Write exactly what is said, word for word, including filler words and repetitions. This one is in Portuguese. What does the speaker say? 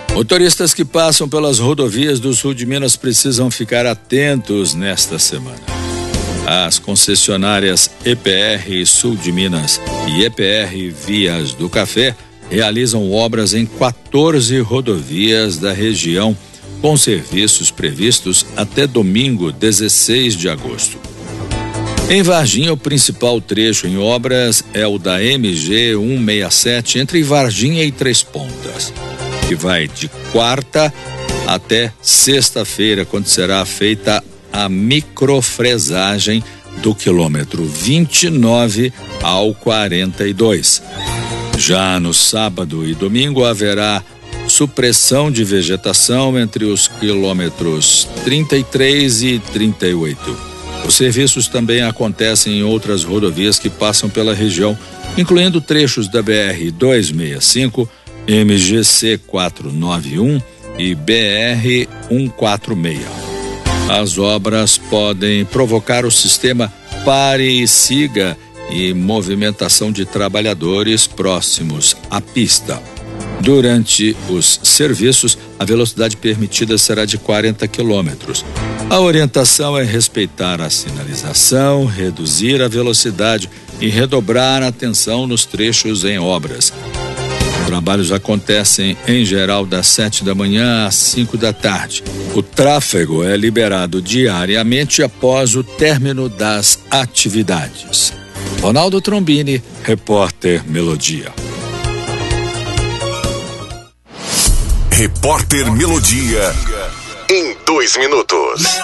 Motoristas que passam pelas rodovias do sul de Minas precisam ficar atentos nesta semana. As concessionárias E P R Sul de Minas e E P R Vias do Café realizam obras em quatorze rodovias da região, com serviços previstos até domingo, dezesseis de agosto. Em Varginha, o principal trecho em obras é o da M G cento e sessenta e sete entre Varginha e Três Pontas, que vai de quarta até sexta-feira, quando será feita a microfresagem do quilômetro vinte e nove ao quarenta e dois. Já no sábado e domingo haverá supressão de vegetação entre os quilômetros trinta e três e trinta e oito. Os serviços também acontecem em outras rodovias que passam pela região, incluindo trechos da B R duzentos e sessenta e cinco, M G C quatrocentos e noventa e um e B R cento e quarenta e seis. As obras podem provocar o sistema pare e siga e movimentação de trabalhadores próximos à pista. Durante os serviços, a velocidade permitida será de quarenta quilômetros. A orientação é respeitar a sinalização, reduzir a velocidade e redobrar a atenção nos trechos em obras. Trabalhos acontecem em geral das sete da manhã às cinco da tarde. O tráfego é liberado diariamente após o término das atividades. Ronaldo Trombini, repórter Melodia. Repórter Melodia, em dois minutos.